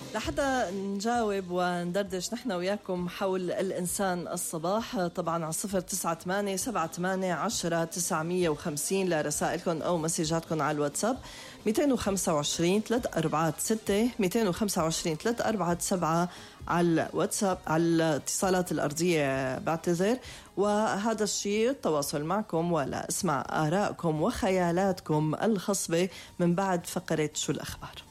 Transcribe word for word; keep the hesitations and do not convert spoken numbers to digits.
لحتى نجاوب وندردش نحن وياكم حول الإنسان الصباح. طبعا على صفر تسعة ثمانية سبعة ثمانية عشرة تسعمية وخمسين لرسائلكم أو مسيجاتكم على الواتساب مئتين وخمسة وعشرين ثلاثة أربعة ستة مئتين وخمسة وعشرين ثلاثة أربعة سبعة على الواتساب. على الاتصالات الأرضية بعتذر. وهذا الشيء التواصل معكم ولا اسمع آرائكم وخيالاتكم الخصبة من بعد فقرة شو الأخبار.